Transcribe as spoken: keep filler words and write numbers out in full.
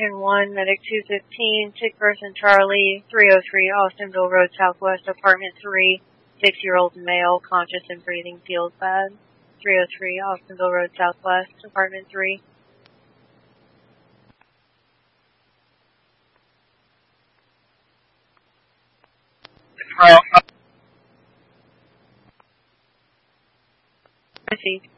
Division one, Medic two fifteen, sick person Charlie, three oh three Austinville Road Southwest, Apartment three, six-year-old male, conscious and breathing, feels bad. three oh three Austinville Road Southwest, Apartment three. I see.